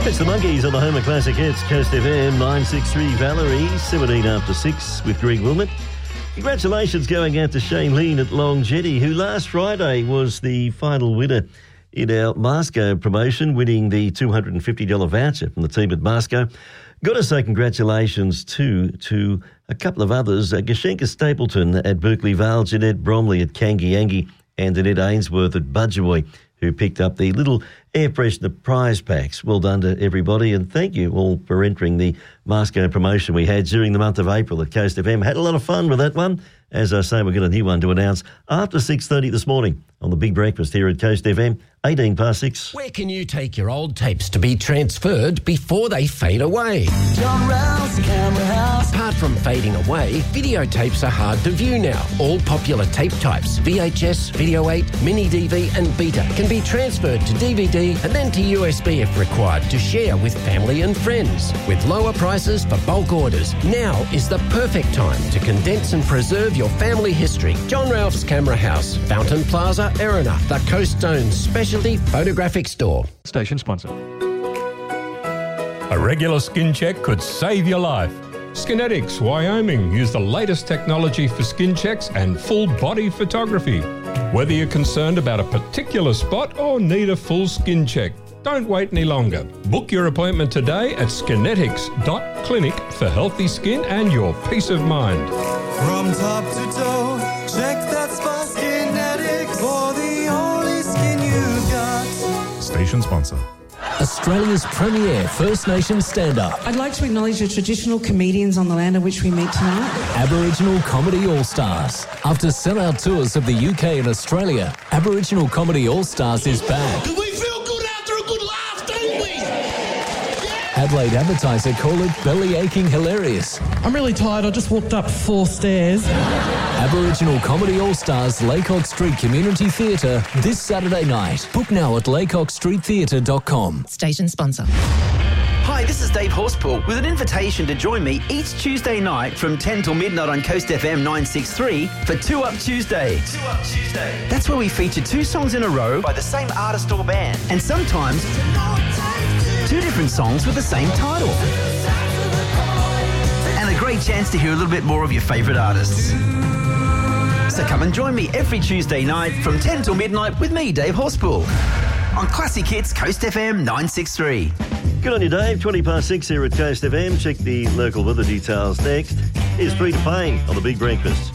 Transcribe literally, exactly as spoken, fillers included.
It's the Monkeys on the Home of Classic Hits, Coast F M, nine sixty-three Valerie, seventeen after six with Greg Wilmot. Congratulations going out to Shane Lean at Long Jetty, who last Friday was the final winner in our Masco promotion, winning the two hundred fifty dollars voucher from the team at Masco. Got to say congratulations too to a couple of others, uh, Gashenka Stapleton at Berkeley Vale, Jeanette Bromley at Kangiangi, and Annette Ainsworth at Budgeroy, who picked up the little air freshener prize packs. Well done to everybody, and thank you all for entering the Masco promotion we had during the month of April at Coast F M. Had a lot of fun with that one. As I say, we've got a new one to announce after six thirty this morning on the Big Breakfast here at Coast F M, eighteen past six. Where can you take your old tapes to be transferred before they fade away? John Ralph's Camera House. Apart from fading away, videotapes are hard to view now. All popular tape types, V H S, Video eight, Mini D V and Beta, can be transferred to D V D and then to U S B if required to share with family and friends. With lower prices for bulk orders, now is the perfect time to condense and preserve your family history. John Ralph's Camera House, Fountain Plaza, Erina, the Coast Zone's specialty photographic store. Station sponsor. A regular skin check could save your life. Skinetics Wyoming use the latest technology for skin checks and full body photography. Whether you're concerned about a particular spot or need a full skin check, don't wait any longer. Book your appointment today at skinetics dot clinic for healthy skin and your peace of mind. From top to toe, check that spot. Skinetics for the only skin you got. Station sponsor. Australia's premier First Nations stand-up. I'd like to acknowledge the traditional comedians on the land on which we meet tonight. Aboriginal Comedy All-Stars. After sell-out tours of the U K and Australia, Aboriginal Comedy All-Stars is back. Do we feel good after a good laugh, don't we? Yeah. Adelaide Advertiser call it belly-aching hilarious. I'm really tired. I just walked up four stairs. Aboriginal Comedy All-Stars, Laycock Street Community Theatre, this Saturday night. Book now at laycock street theatre dot com. Station sponsor. Hi, this is Dave Horspool with an invitation to join me each Tuesday night from ten till midnight on Coast F M nine sixty-three for Two Up Tuesday. Two Up Tuesday. That's where we feature two songs in a row by the same artist or band, and sometimes two different songs with the same title. And a great chance to hear a little bit more of your favourite artists. So come and join me every Tuesday night from ten till midnight with me, Dave Horspool, on Classic Hits Coast F M nine sixty-three. Good on you, Dave. twenty past six here at Coast F M. Check the local weather details next. Here's Peter Payne on the Big Breakfast.